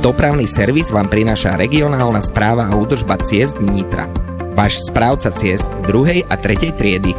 Dopravný servis vám prináša regionálna správa a údržba ciest Nitra. Váš správca ciest 2. a 3. triedy.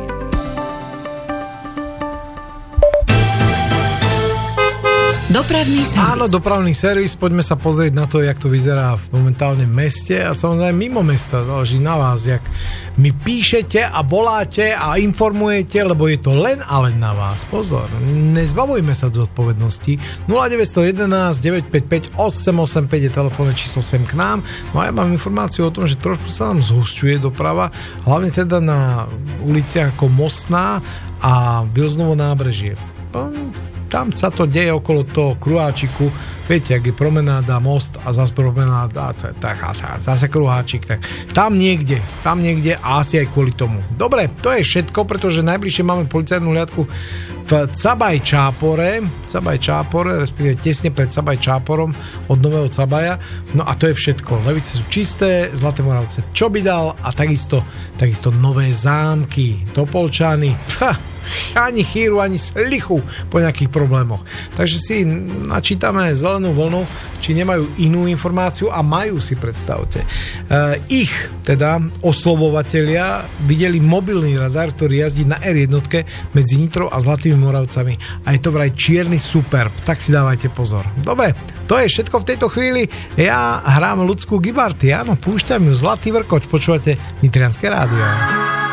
Dopravný servis. Áno, dopravný servis, poďme sa pozrieť na to, jak to vyzerá momentálne v meste a samozrejme mimo mesta, záleží na vás, jak mi píšete a voláte a informujete, lebo je to len a len na vás. Pozor, nezbavujme sa z odpovednosti. 0911 955 885 je telefónne číslo sem k nám. No a ja mám informáciu o tom, že trošku sa nám zhusťuje doprava, hlavne teda na uliciach ako Mostná a Vilznovo nábrežie. Tam sa to deje okolo toho kruháčiku. Viete, ak je promenáda, most a zase promenáda, zase kruháčik, tak tam niekde a asi aj kvôli tomu. Dobre, to je všetko, pretože najbližšie máme policajnú hliadku v Cabaj Čápore, respektíve tesne pred Cabaj Čáporom od Nového Cabaja. No a to je všetko. Levice sú čisté, Zlaté Moravce Čobydal a takisto Nové Zámky, Topolčany. Ani chýru, ani slichu po nejakých problémoch. Takže si načítame zelenú vlnu, či nemajú inú informáciu a majú, si predstavte. Ich teda oslovovatelia videli mobilný radar, ktorý jazdí na R1 medzi Nitrou a Zlatými Moravcami a je to vraj čierny Superb, tak si dávajte pozor. Dobre, to je všetko v tejto chvíli. Ja hrám Ľudskú Gibarty, áno, púšťam ju, Zlatý vrkoč, počúvate Nitrianske rádio.